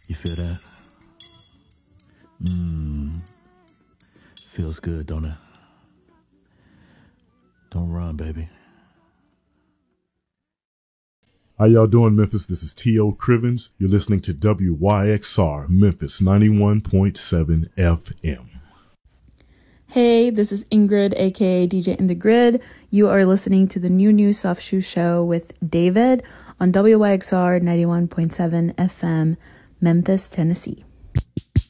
You feel that? Feels good, don't it? Don't run, baby. How y'all doing, Memphis? This is T.O. Crivens. You're listening to WYXR Memphis 91.7 FM. Hey, this is Ingrid, aka DJ in the Grid. You are listening to the New Soft Shoe Show with David on WYXR 91.7 FM, Memphis, Tennessee.